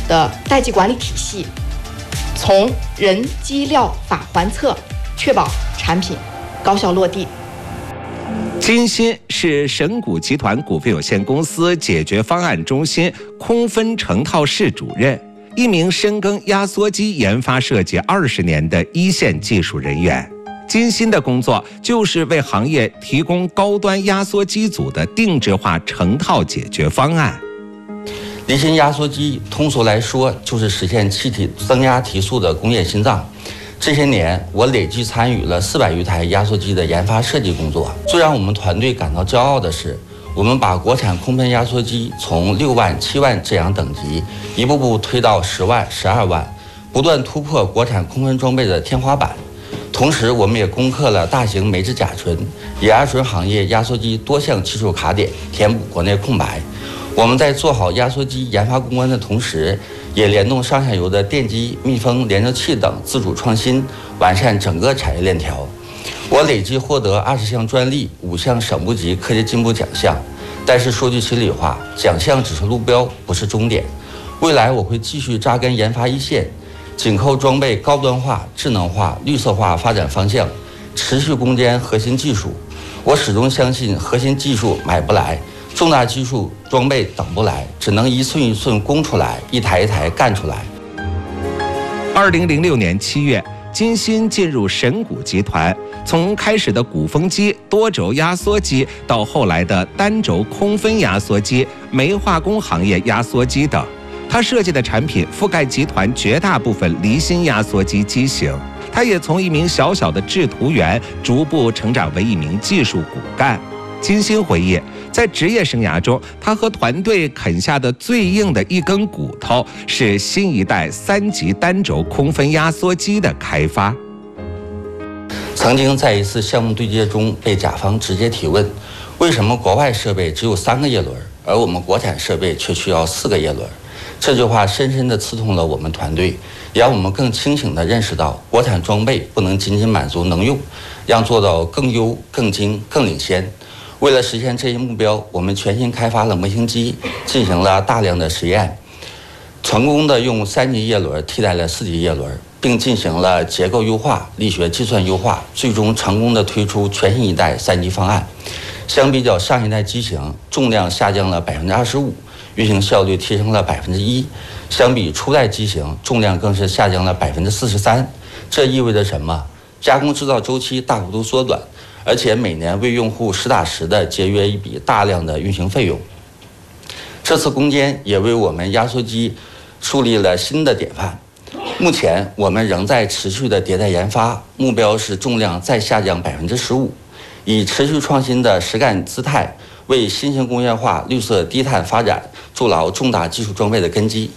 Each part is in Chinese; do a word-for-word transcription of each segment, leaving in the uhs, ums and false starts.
的代际管理体系，从人机料法环测，确保产品高效落地。 金鑫是神谷集团股份有限公司解决方案中心空分成套室主任，一名深耕压缩机研发设计二十年的一线技术人员。金鑫的工作就是为行业提供高端压缩机组的定制化成套解决方案。 离心压缩机通俗来说就是实现气体增压提速的工业心脏。这些年，我累计参与了四百余台压缩机的研发设计工作。最让我们团队感到骄傲的是，我们把国产空喷压缩机从六万、七万这样等级，一步步推到十万、十二万，不断突破国产空喷装备的天花板。同时，我们也攻克了大型煤制甲醇、乙二醇行业压缩机多项技术卡点，填补国内空白。我们在做好压缩机研发攻关的同时，也联动上下游的电机、密封、连轴器等自主创新，完善整个产业链条。我累计获得二十项专利、五项省部级科技进步奖项。但是说句心里话，奖项只是路标，不是终点。未来我会继续扎根研发一线，紧扣装备高端化、智能化、绿色化发展方向，持续攻坚核心技术。我始终相信，核心技术买不来，重大技术装备等不来，只能一寸一寸攻出来，一台一台干出来。 二零零六年七月，金鑫进入神谷集团，从开始的鼓风机、多轴压缩机，到后来的单轴空分压缩机、煤化工行业压缩机等，他设计的产品覆盖集团绝大部分离心压缩机机型。他也从一名小小的制图员，逐步成长为一名技术骨干。金鑫回忆，在职业生涯中，他和团队啃下的最硬的一根骨头是新一代三级单轴空分压缩机的开发。 曾经在一次项目对接中被甲方直接提问，为什么国外设备只有三个叶轮，而我们国产设备却需要四个叶轮？这句话深深地刺痛了我们团队，也让我们更清醒地认识到，国产装备不能仅仅满足能用，要做到更优、更精、更领先。为了实现这一目标，我们全新开发了模型机，进行了大量的实验，成功的用三级叶轮替代了四级叶轮，并进行了结构优化、力学计算优化，最终成功的推出全新一代三级方案。相比较上一代机型，重量下降了百分之二十五，运行效率提升了百分之一。相比初代机型，重量更是下降了百分之四十三。这意味着什么？加工制造周期大幅度缩短，而且每年为用户实打实的节约一笔大量的运行费用。这次攻坚也为我们压缩机树立了新的典范。目前我们仍在持续的迭代研发，目标是重量再下降百分之十五，以持续创新的实干姿态，为新型工业化、绿色低碳发展筑牢重大技术装备的根基。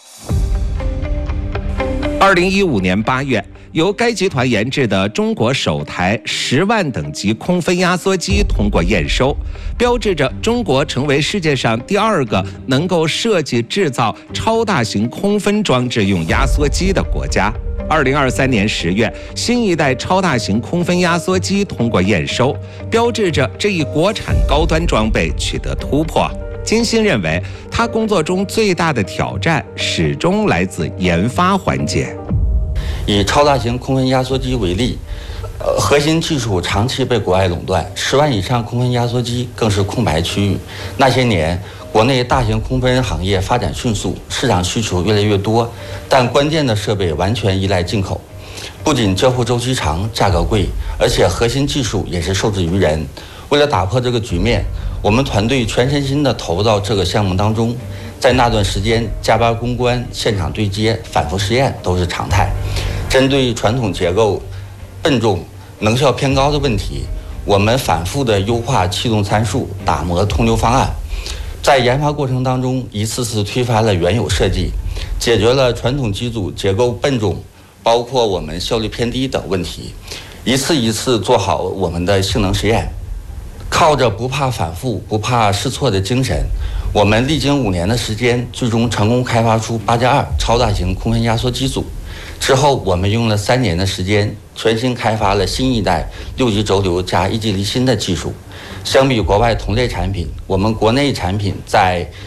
二零一五年八月，由该集团研制的中国首台十万等级空分压缩机通过验收，标志着中国成为世界上第二个能够设计制造超大型空分装置用压缩机的国家。二零二三年十月，新一代超大型空分压缩机通过验收，标志着这一国产高端装备取得突破。金鑫认为，他工作中最大的挑战始终来自研发环节。 以超大型空分压缩机为例，呃，核心技术长期被国外垄断，十万以上空分压缩机更是空白区域。那些年，国内大型空分行业发展迅速，市场需求越来越多，但关键的设备完全依赖进口，不仅交付周期长、价格贵，而且核心技术也是受制于人。为了打破这个局面，我们团队全身心地投入到这个项目当中。在那段时间，加班攻关、现场对接、反复试验都是常态。针对传统结构笨重、能效偏高的问题，我们反复地优化气动参数，打磨通流方案。在研发过程当中，一次次推翻了原有设计，解决了传统机组结构笨重，包括我们效率偏低等问题，一次一次做好我们的性能实验。靠着不怕反复、不怕试错的精神，我们历经五年的时间，最终成功开发出八加二超大型空分压缩机组。之后，我们用了三年的时间，全新开发了新一代六级轴流加一级离心的技术。相比国外同类产品，我们国内产品在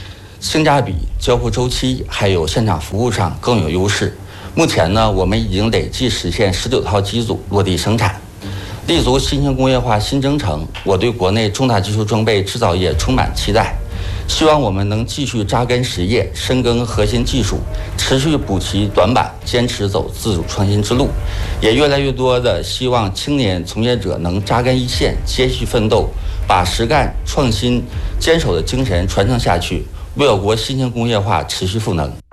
性价比、交付周期还有现场服务上更有优势。目前呢，我们已经累计实现十九套机组落地生产。立足新型工业化新征程，我对国内重大技术装备制造业充满期待，希望我们能继续扎根实业，深耕核心技术，持续补齐短板，坚持走自主创新之路。也越来越多的希望青年从业者能扎根一线，接续奋斗，把实干创新坚守的精神传承下去，为我国新型工业化持续赋能。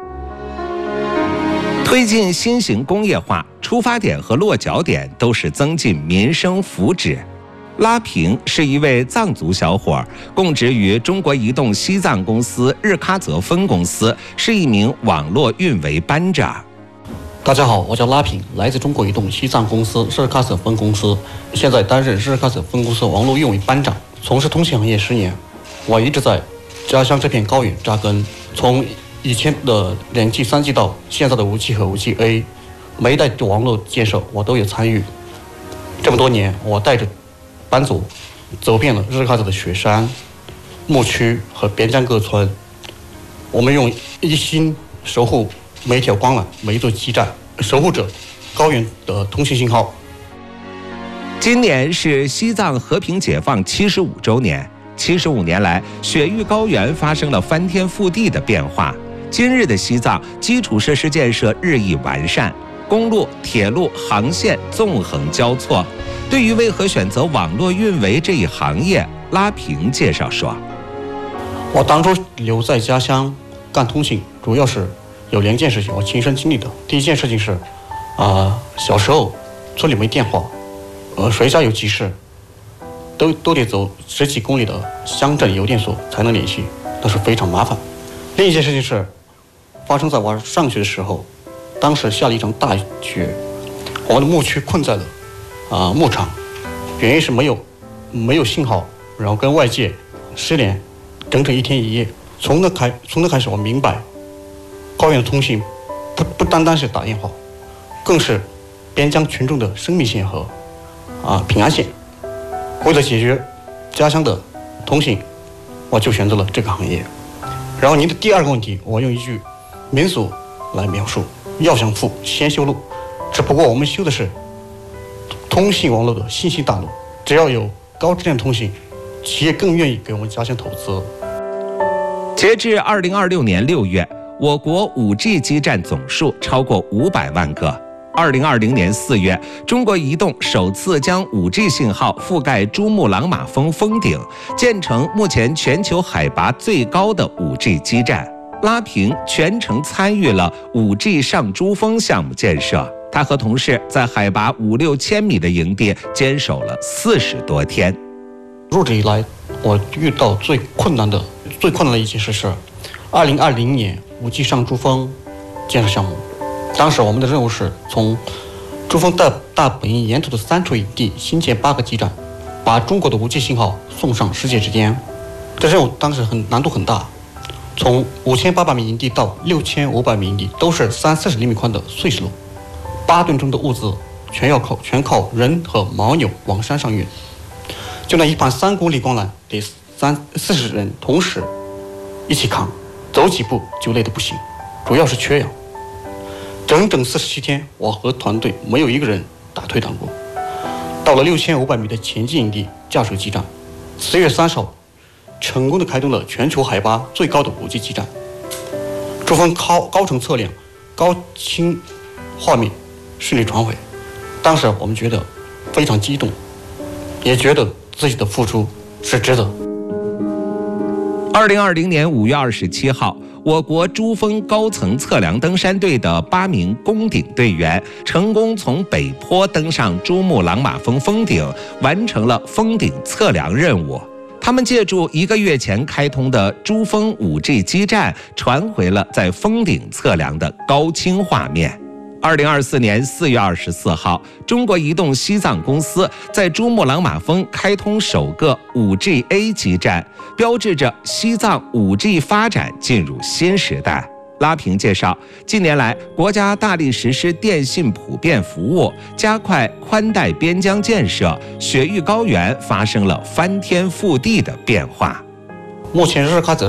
推进新型工业化，出发点和落脚点都是增进民生福祉。拉平是一位藏族小伙，供职于中国移动西藏公司日喀则分公司，是一名网络运维班长。 大家好，我叫拉平，来自中国移动西藏公司日喀则分公司，现在担任日喀则分公司网络运维班长，从事通信行业十年。我一直在家乡这片高原扎根，从以前的两 G、三 G 到现在的五 G 和五 G A， 每一代的网络建设我都有参与。这么多年，我带着班组走遍了日喀则的雪山、牧区和边疆各村，我们用一心守护每一条光缆、每一座基站，守护着高原的通信信号。 今年是西藏和平解放七十五周年，七十五年来，雪域高原发生了翻天覆地的变化。今日的西藏，基础设施建设日益完善，公路、铁路航线纵横交错。对于为何选择网络运维这一行业，拉平介绍说：“ 我当初留在家乡干通信，主要是有两件事情我亲身经历的。第一件事情是，啊、呃，小时候村里没电话，呃，谁家有急事，都都得走十几公里的乡镇邮电所才能联系，那是非常麻烦。另一件事情是，发生在我上学的时候，当时下了一场大雪，我们的牧区困在了啊、呃、牧场，原因是没有没有信号，然后跟外界失联整整一天一夜。从那开从那开始，我明白，高原的通信不不单单是打电话，更是边疆群众的生命线和啊、呃、平安线。为了解决家乡的通信，我就选择了这个行业。然后您的第二个问题，我用一句民俗来描述：要想富，先修路。只不过我们修的是通信网络的信息大路，只要有高质量通信，企业更愿意给我们家乡投资。 截至二零二六年六月，我国 五 G 基站总数超过五百万个。二零二零年四月，中国移动首次将 五 G 信号覆盖珠穆朗玛峰峰顶，建成目前全球海拔最高的 五 G 基站。拉平全程参与了 五 G 上珠峰项目建设，他和同事在海拔五六千米的营地坚守了四十多天。 入职以来，我遇到最困难的、最困难的一件事是，二零二零年 五 G 上珠峰建设项目。当时我们的任务是从珠峰大大本营沿途的三处营地新建八个基站，把中国的 五 G 信号送上世界之巅。这任务当时很难度很大，从五千八百米营地到六千五百米营地都是三四十厘米宽的碎石路，八吨重的物资全要靠全靠人和牦牛往山上运。就那一盘三公里光缆得三四十人同时一起扛，走几步就累得不行，主要是缺氧。整整四十七天，我和团队没有一个人打退堂鼓。到了六千五百米的前进营地架水基站，四月三十号，成功的开通了全球海拔最高的 五 G 基站。珠峰高高程测量、高清画面顺利传回，当时我们觉得非常激动，也觉得自己的付出是值得。 二零二零年五月二十七号，我国珠峰高层测量登山队的八名攻顶队员成功从北坡登上珠穆朗玛峰峰顶，完成了峰顶测量任务。他们借助一个月前开通的珠峰 五 G 基站，传回了在峰顶测量的高清画面。二零二四年四月二十四号，中国移动西藏公司在珠穆朗玛峰开通首个 五 G A 基站，标志着西藏 五 G 发展进入新时代。拉平介绍，近年来，国家大力实施电信普遍服务，加快宽带边疆建设，雪域高原发生了翻天覆地的变化。 目前日喀则是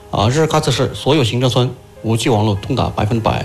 啊，日喀则市所有行政村五 G 网络通达百分百。